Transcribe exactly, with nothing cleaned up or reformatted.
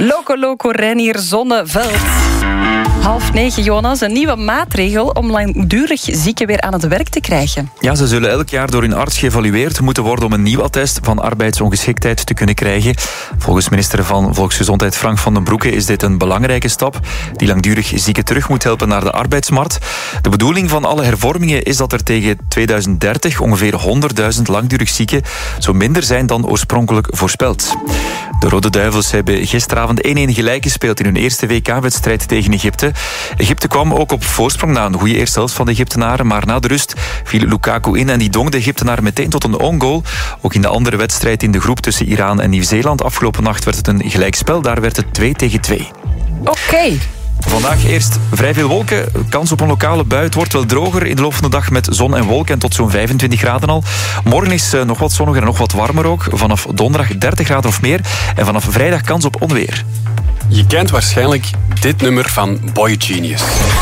Loco Loco Reinier Zonneveld. Half negen, Jonas. Een nieuwe maatregel om langdurig zieken weer aan het werk te krijgen. Ja, ze zullen elk jaar door hun arts geëvalueerd moeten worden om een nieuw attest van arbeidsongeschiktheid te kunnen krijgen. Volgens minister van Volksgezondheid Frank van den Broeke is dit een belangrijke stap die langdurig zieken terug moet helpen naar de arbeidsmarkt. De bedoeling van alle hervormingen is dat er tegen tweeduizend dertig ongeveer honderdduizend langdurig zieken zo minder zijn dan oorspronkelijk voorspeld. De Rode Duivels hebben gisteravond één-één gelijk gespeeld in hun eerste W K-wedstrijd tegen Egypte. Egypte kwam ook op voorsprong na een goede eerste helft van de Egyptenaren, maar na de rust viel Lukaku in en die dwong de Egyptenaren meteen tot een own goal. Ook in de andere wedstrijd in de groep tussen Iran en Nieuw-Zeeland afgelopen nacht werd het een gelijkspel. Daar werd het twee tegen twee. Oké. Okay. Vandaag eerst vrij veel wolken. Kans op een lokale bui. Het wordt wel droger in de loop van de dag met zon en wolken en tot zo'n vijfentwintig graden al. Morgen is nog wat zonniger en nog wat warmer ook. Vanaf donderdag dertig graden of meer. En vanaf vrijdag kans op onweer. Je kent waarschijnlijk dit nummer van Boy Genius.